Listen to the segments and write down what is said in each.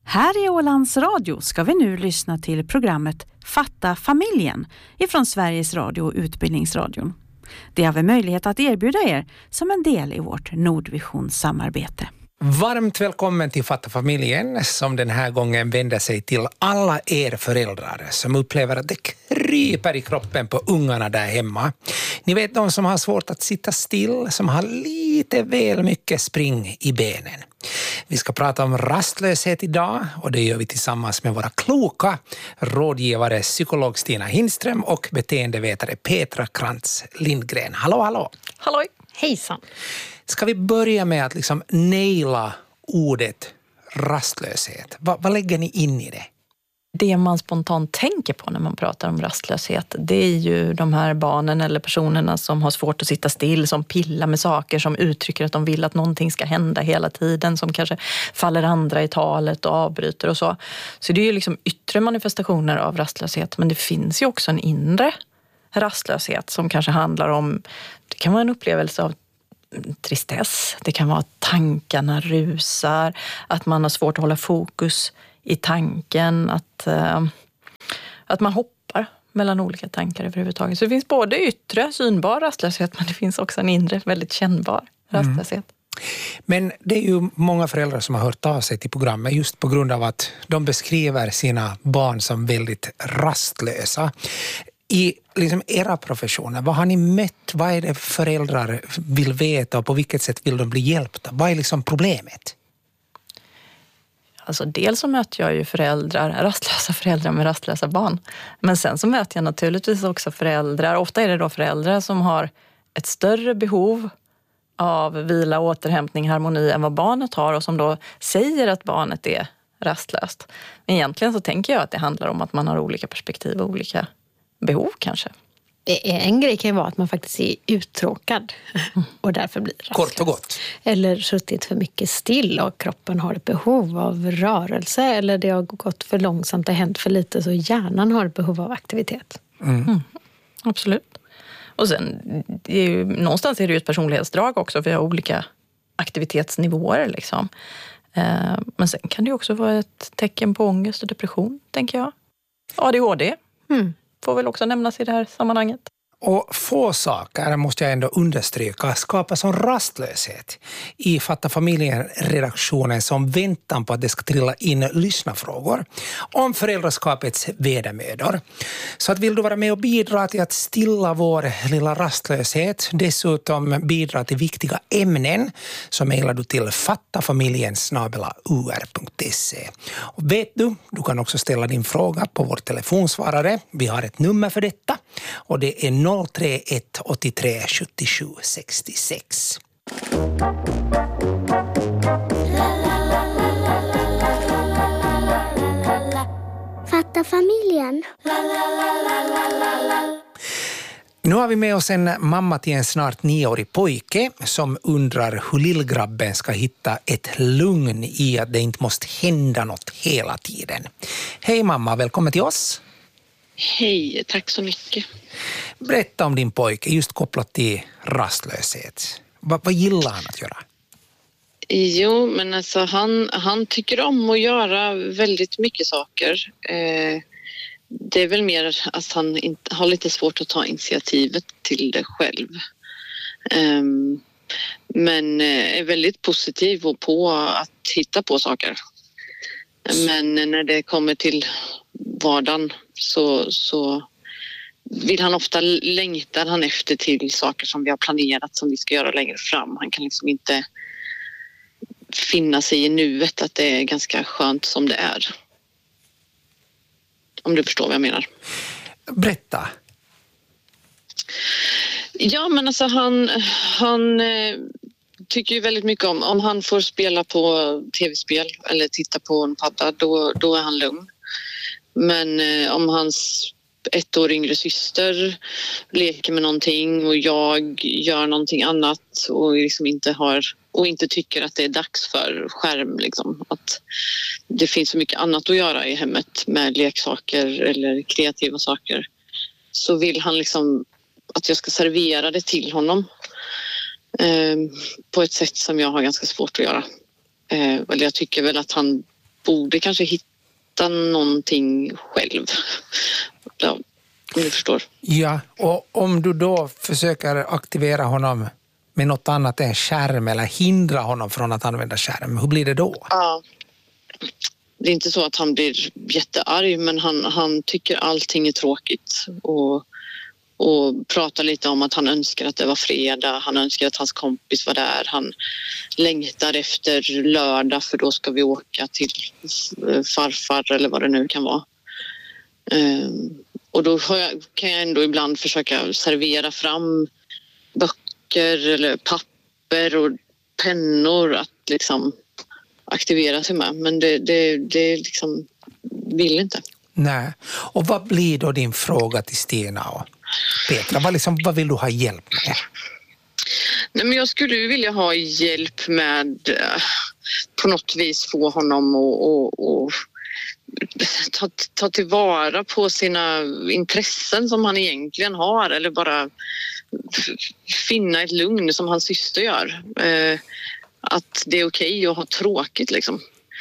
Här i Ålands Radio ska vi nu lyssna till programmet Fatta familjen ifrån Sveriges Radio och Utbildningsradion. Det har vi möjlighet att erbjuda er som en del i vårt Nordvision-samarbete. Varmt välkommen till Fatta familjen som den här gången vänder sig till alla er föräldrar som upplever att det kryper i kroppen på ungarna där hemma. Ni vet de som har svårt att sitta still, som har lite väl mycket spring i benen. Vi ska prata om rastlöshet idag och det gör vi tillsammans med våra kloka rådgivare psykolog Stina Hindström och beteendevetare Petra Krantz Lindgren. Hallå, hallå! Halloj! Hejsan! Ska vi börja med att liksom naila ordet rastlöshet? Vad lägger ni in i det? Det man spontant tänker på när man pratar om rastlöshet, det är ju de här barnen eller personerna som har svårt att sitta still, som pillar med saker, som uttrycker att de vill att någonting ska hända hela tiden, som kanske faller andra i talet och avbryter och så. Så det är ju liksom yttre manifestationer av rastlöshet, men det finns ju också en inre rastlöshet som kanske handlar om, det kan vara en upplevelse av tristess, det kan vara att tankarna rusar, att man har svårt att hålla fokus i tanken, att man hoppar mellan olika tankar överhuvudtaget. Så det finns både yttre, synbar rastlöshet, men det finns också en inre, väldigt kännbar rastlöshet. Men det är ju många föräldrar som har hört av sig till programmet just på grund av att de beskriver sina barn som väldigt rastlösa. I liksom era professioner, vad har ni mött? Vad är det föräldrar vill veta och på vilket sätt vill de bli hjälpta? Vad är liksom problemet? Alltså dels så möter jag ju rastlösa föräldrar med rastlösa barn. Men sen så möter jag naturligtvis också föräldrar, ofta är det då föräldrar som har ett större behov av vila, återhämtning, harmoni än vad barnet har och som då säger att barnet är rastlöst. Men egentligen så tänker jag att det handlar om att man har olika perspektiv och olika behov kanske. En grej kan ju vara att man faktiskt är uttråkad och därför blir rastlös. Kort och gott. Eller suttit för mycket still och kroppen har ett behov av rörelse, eller det har gått för långsamt och hänt för lite så hjärnan har ett behov av aktivitet. Absolut. Och sen, någonstans är det ju ett personlighetsdrag också, för vi har olika aktivitetsnivåer liksom. Men sen kan det ju också vara ett tecken på ångest och depression, tänker jag. ADHD. Får väl också nämnas i det här sammanhanget. Och få saker, måste jag ändå understryka, skapar som rastlöshet i Fatta familjen-redaktionen som väntan på att det ska trilla in lyssnarfrågor om föräldraskapets vedermödor. Så att vill du vara med och bidra till att stilla vår lilla rastlöshet, dessutom bidra till viktiga ämnen, så mejlar du till fattafamiljen@ur.se. Och vet du kan också ställa din fråga på vår telefonsvarare. Vi har ett nummer för detta och det är 031 83 77 66. Fatta familjen. Nu har vi med oss en mamma till en snart 9-årig pojke som undrar hur lillgrabben ska hitta ett lugn i att det inte måste hända något hela tiden. Hej mamma, välkommen till oss. Hej, tack så mycket. Berätta om din pojke just kopplat till rastlöshet. Vad gillar han att göra? Jo, men alltså han tycker om att göra väldigt mycket saker. Det är väl mer att han inte har lite svårt att ta initiativet till det själv. Men är väldigt positiv och på att hitta på saker. Men när det kommer till vardagen så vill han ofta längtar han efter till saker som vi har planerat som vi ska göra längre fram. Han kan liksom inte finna sig i nuet, att det är ganska skönt som det är. Om du förstår vad jag menar. Berätta. Ja, men alltså han tycker ju väldigt mycket om han får spela på tv-spel eller titta på en padda, då är han lugn. Men om hans 1 år yngre syster leker med någonting och jag gör någonting annat och liksom inte tycker att det är dags för skärm, liksom, att det finns så mycket annat att göra i hemmet med leksaker eller kreativa saker, så vill han liksom att jag ska servera det till honom på ett sätt som jag har ganska svårt att göra. Eller jag tycker väl att han borde kanske hitta någonting själv. Ja, om du förstår. Ja, och om du då försöker aktivera honom med något annat än skärm eller hindra honom från att använda skärm, hur blir det då? Ja. Det är inte så att han blir jättearg, men han tycker allting är tråkigt och pratar lite om att han önskar att det var fredag. Han önskar att hans kompis var där. Han längtar efter lördag för då ska vi åka till farfar eller vad det nu kan vara. Och då kan jag ändå ibland försöka servera fram böcker eller papper och pennor att liksom aktivera sig med. Men det liksom vill inte. Nej. Och vad blir då din fråga till Stina och Petra? Vad vill du ha hjälp med? Nej, men jag skulle vilja ha hjälp med på något vis få honom och ta tillvara på sina intressen som han egentligen har, eller bara finna ett lugn som hans syster gör. Att det är okej att ha tråkigt liksom.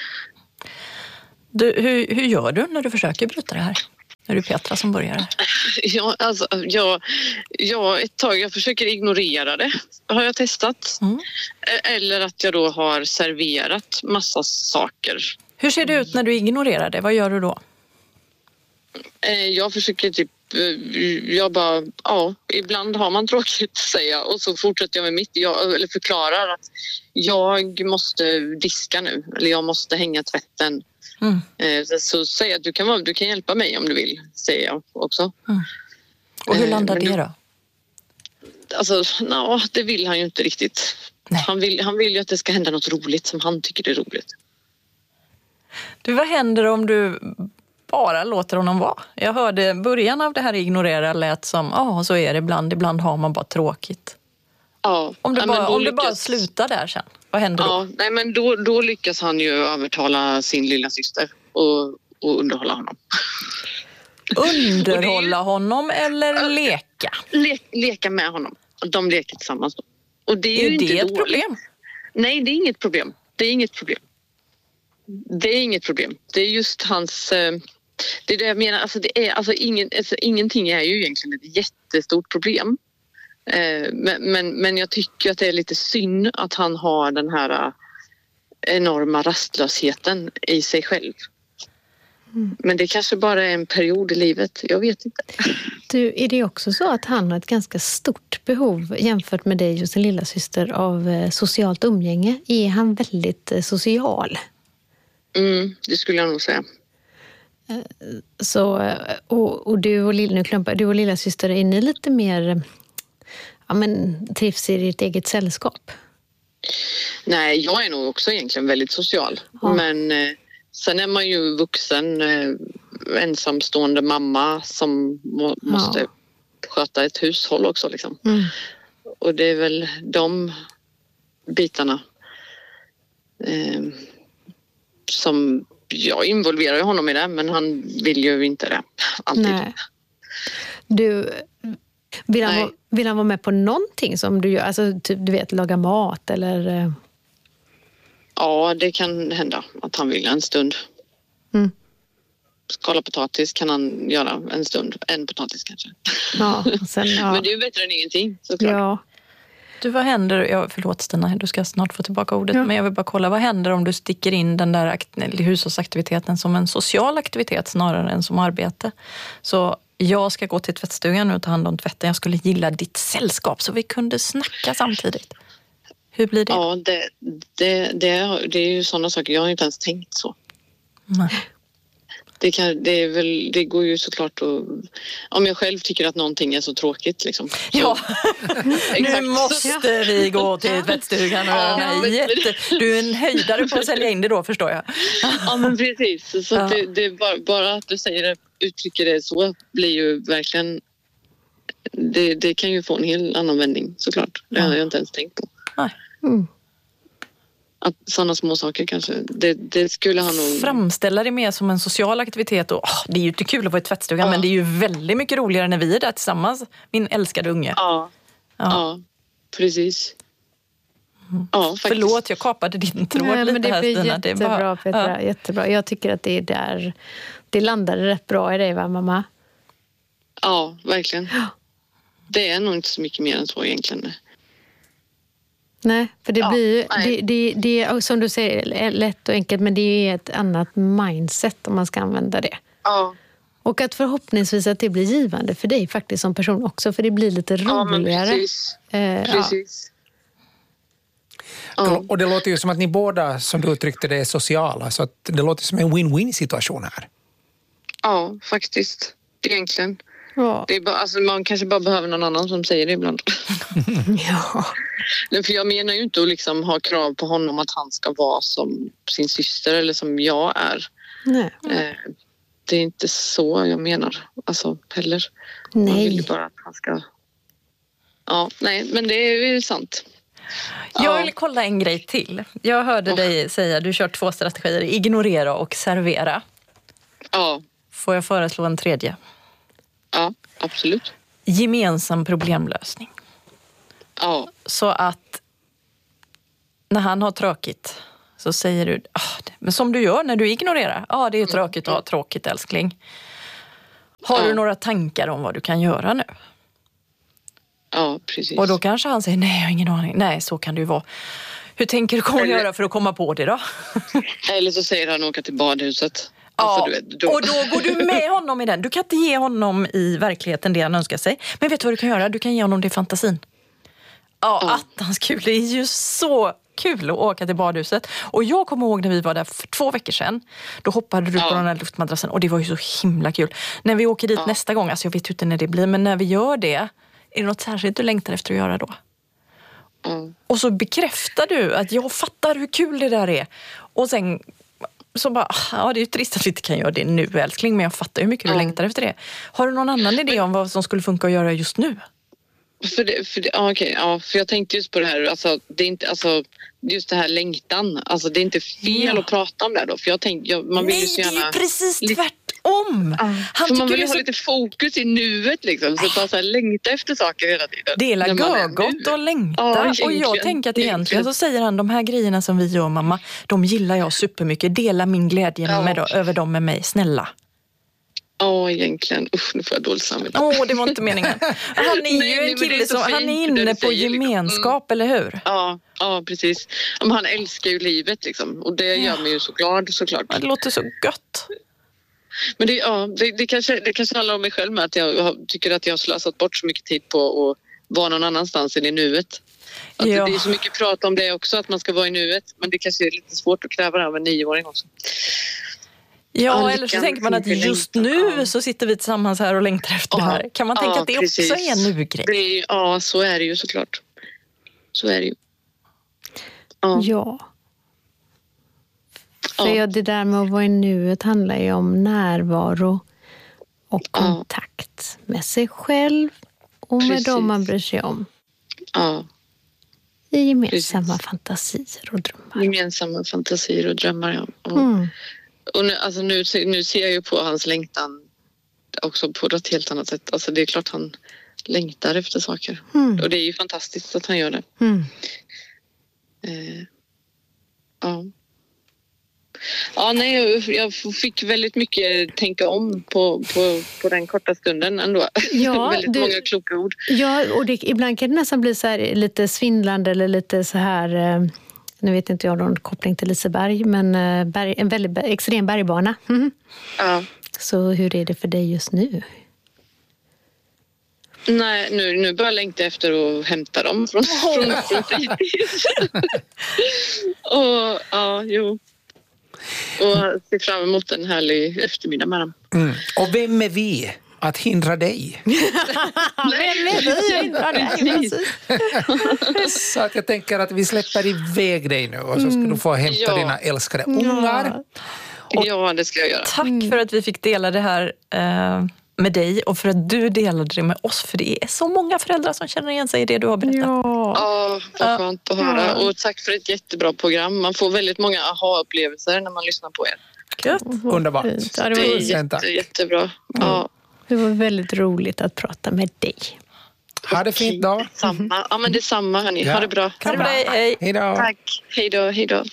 Hur gör du när du försöker bryta det här? När du är Petra som börjar? Ja, alltså, ett tag jag försöker ignorera det, har jag testat. Eller att jag då har serverat massa saker. Hur ser det ut när du ignorerar det? Vad gör du då? Jag försöker ibland har man tråkigt, säger jag, och så fortsätter jag med mitt. Eller förklarar att jag måste diska nu, eller jag måste hänga tvätten. Så säger jag att du kan hjälpa mig om du vill, säger jag också. Och hur landar det då? Alltså, det vill han ju inte riktigt. Han vill ju att det ska hända något roligt som han tycker är roligt. Vad händer om du bara låter honom vara? Jag hörde början av det här ignorera lät som, så är det ibland har man bara tråkigt. Ja. Om du bara slutar där sen, vad händer då? Ja, nej, men då lyckas han ju övertala sin lilla syster och underhålla honom. Underhålla honom eller leka? Leka med honom. De leker tillsammans då. Och det är ju det inte ett dåligt. problem? Nej, det är inget problem. Det är inget problem. Det är just hans... Det är det jag menar. Alltså, ingenting är ju egentligen ett jättestort problem. Men jag tycker att det är lite synd att han har den här enorma rastlösheten i sig själv. Men det kanske bara är en period i livet. Jag vet inte. Är det också så att han har ett ganska stort behov jämfört med dig och sin lilla syster av socialt umgänge? Är han väldigt social? Det skulle jag nog säga. Så, och du och lilla syster, är ni lite mer trivs i ditt eget sällskap? Nej, jag är nog också egentligen väldigt social. Ja. Men sen är man ju vuxen, ensamstående mamma som måste sköta ett hushåll också. Liksom. Och det är väl de bitarna som jag involverar honom i det, men han vill ju inte det alltid. Nej. Vill han vara med på någonting som du gör? Alltså typ, du vet, laga mat eller... Ja, det kan hända att han vill en stund. Skala potatis kan han göra en stund. En potatis kanske. Ja, men det är ju bättre än ingenting, såklart. Ja. Du, vad händer, förlåt Stina, du ska snart få tillbaka ordet, men jag vill bara kolla, vad händer om du sticker in den där hushållsaktiviteten som en social aktivitet snarare än som arbete? Så jag ska gå till tvättstugan och ta hand om tvätten, jag skulle gilla ditt sällskap så vi kunde snacka samtidigt. Hur blir det? Ja, det är ju sådana saker, jag har inte ens tänkt så. Nej. Det går ju såklart att... Om jag själv tycker att någonting är så tråkigt liksom. Ja, nu måste vi gå till tvättstugan och du är en höjdare på att sälja in det då, förstår jag. Ja, men precis. Så det är bara att du uttrycker det så blir ju verkligen... Det kan ju få en helt annan vändning, såklart. Det har jag inte ens tänkt på. Nej. Att sådana små saker kanske, det skulle han nog... Framställa det mer som en social aktivitet och det är ju inte kul att vara i tvättstugan, men det är ju väldigt mycket roligare när vi är där tillsammans, min älskade unge. Ja, precis. Ja, faktiskt. Förlåt, jag kapade din tråd lite men det här, blir Stina. jättebra, Det är Petra. Jättebra. Jag tycker att det är där... Det landade rätt bra i dig, va, mamma? Ja, verkligen. Det är nog inte så mycket mer än så egentligen. Nej, för det blir nej. det är som du säger lätt och enkelt, men det är ett annat mindset om man ska använda det. Ja. Och att förhoppningsvis att det blir givande för dig faktiskt som person också, för det blir lite roligare. Ja, men precis. Precis. Ja. Och det låter ju som att ni båda, som du uttryckte det, är sociala, så att det låter som en win-win situation här. Ja, faktiskt. Egentligen. Ja. Det är bara, alltså, man kanske bara behöver någon annan som säger det ibland. Ja. För jag menar ju inte att liksom ha krav på honom att han ska vara som sin syster eller som jag är. Nej. Det är inte så jag menar. Alltså, heller. Nej. Man vill ju bara att han ska... Ja, nej, men det är ju sant. Jag vill kolla en grej till. Jag hörde dig säga, du kör 2 strategier, ignorera och servera. Ja. Får jag föreslå en tredje? Ja, absolut. Gemensam problemlösning. Ja. Så att när han har tråkigt så säger du, men som du gör när du ignorerar. Det är ju tråkigt att ha tråkigt, älskling. Har du några tankar om vad du kan göra nu? Ja, precis. Och då kanske han säger, nej jag har ingen aning. Nej, så kan det ju vara. Hur tänker du komma att göra för att komma på det då? Eller så säger han åka till badhuset. Ja, alltså, och då går du med honom i den. Du kan inte ge honom i verkligheten det han önskar sig. Men vet du vad du kan göra? Du kan ge honom det i fantasin. Attans kul. Det är ju så kul att åka till badhuset. Och jag kommer ihåg när vi var där för 2 veckor sedan. Då hoppade du på den här luftmadrassen. Och det var ju så himla kul. När vi åker dit nästa gång, alltså jag vet ju inte när det blir. Men när vi gör det, är det något särskilt du längtar efter att göra då? Och så bekräftar du att jag fattar hur kul det där är. Och sen så bara, det är ju trist att vi inte kan göra det nu, älskling. Men jag fattar hur mycket du längtar efter det. Har du någon annan idé om vad som skulle funka att göra just nu? För jag tänkte just på det här, alltså, det är inte, alltså, just det här längtan, alltså det är inte fel att prata om det då, för jag tänkte, man vill ju så gärna... Nej, det är precis tvärtom! För man vill ju ha lite fokus i nuet liksom, så att man så här längtar efter saker hela tiden. Det är gott och längta, och jag tänker att egentligen så säger han, de här grejerna som vi gör, mamma, de gillar jag supermycket, dela min glädje över dem med mig, snälla. Egentligen. Usch, nu får jag dåligt samvete. Det var inte meningen. Han är ju en kille som, han är inne på gemenskap, eller hur? Ja, precis. Men han älskar ju livet liksom. Och det gör mig ju så glad, såklart. Det låter så gött. Men det kanske handlar om mig själv med att jag tycker att jag har slösat bort så mycket tid på att vara någon annanstans än i nuet. Att det är så mycket prat om det också, att man ska vara i nuet. Men det kanske är lite svårt att kräva det av en 9-åring också. Ja, eller så tänker man att just nu så sitter vi tillsammans här och längtar efter det här. Kan man tänka att det också är en nu-grej? Så är det ju såklart. Så är det ju. Ja. För det där med att vara i nuet handlar ju om närvaro och kontakt med sig själv och med dem man bryr sig om. I gemensamma fantasier och drömmar. Gemensamma fantasier och drömmar, Och nu ser jag ju på hans längtan också på ett helt annat sätt. Alltså det är klart han längtar efter saker. Och det är ju fantastiskt att han gör det. Jag fick väldigt mycket tänka om på den korta stunden ändå. Ja, väldigt många kloka ord. Ja, och ibland kan det nästan bli så här lite svindlande eller lite så här... Nu vet inte jag någon koppling till Liseberg, men en väldigt extrem bergbana. Så hur är det för dig just nu? Nej, nu börjar jag längta efter att hämta dem från fritids. Och se fram emot en härlig eftermiddag med dem. Och vem är vi att hindra dig? Så att jag tänker att vi släpper iväg dig nu och så ska du få hämta dina älskade ungar. Ja, det ska jag göra. Tack för att vi fick dela det här med dig och för att du delade det med oss, för det är så många föräldrar som känner igen sig i det du har berättat. Vad skönt att höra. Och tack för ett jättebra program. Man får väldigt många aha-upplevelser när man lyssnar på er. Gött. Underbart. Det är jättebra. Det var väldigt roligt att prata med dig. Ha det fint då. Samma. Ja, men det är samma, hörni. Ja. Ha det bra. Kram på dig, hej. Hej då. Tack. Hej då, hej då.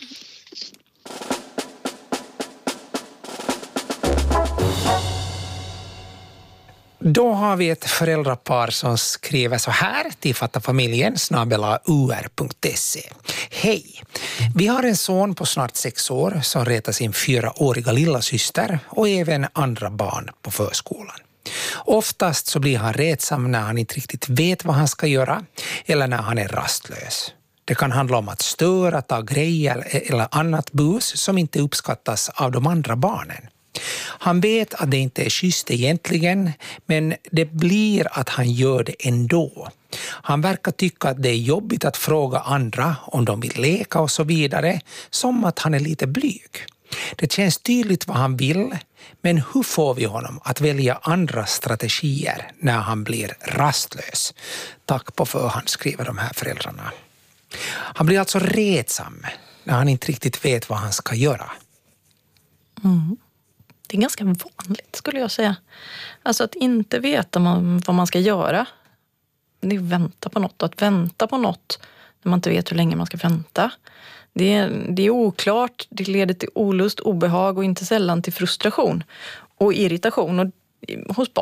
Då har vi ett föräldrapar som skriver så här till fattafamiljen@ur.se. Hej! Vi har en son på snart 6 år som retar sin 4-åriga lilla syster och även andra barn på förskolan. Oftast så blir han retsam när han inte riktigt vet vad han ska göra eller när han är rastlös. Det kan handla om att störa, ta grejer eller annat bus som inte uppskattas av de andra barnen. Han vet att det inte är schysst egentligen, men det blir att han gör det ändå. Han verkar tycka att det är jobbigt att fråga andra om de vill leka och så vidare, som att han är lite blyg. Det känns tydligt vad han vill, men hur får vi honom att välja andra strategier när han blir rastlös? Tack på förhand, skriver de här föräldrarna. Han blir alltså retsam när han inte riktigt vet vad han ska göra. Mm. Det är ganska vanligt, skulle jag säga. Alltså att inte veta vad man ska göra. Det är att vänta på något. Att vänta på något när man inte vet hur länge man ska vänta. Det är oklart, det leder till olust, obehag och inte sällan till frustration och irritation. Och hos barn